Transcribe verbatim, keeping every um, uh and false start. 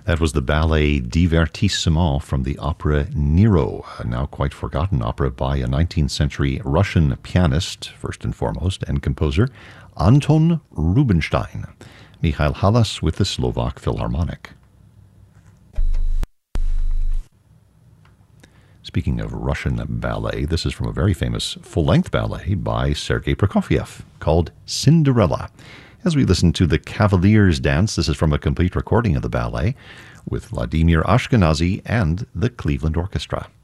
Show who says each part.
Speaker 1: That was the ballet Divertissement from the opera Nero, a now quite forgotten opera by a nineteenth century Russian pianist, first and foremost, and composer, Anton Rubinstein. Michael Halas with the Slovak Philharmonic. Speaking of Russian ballet, this is from a very famous full-length ballet by Sergei Prokofiev called Cinderella. As we listen to the Cavaliers Dance, this is from a complete recording of the ballet with Vladimir Ashkenazy and the Cleveland Orchestra.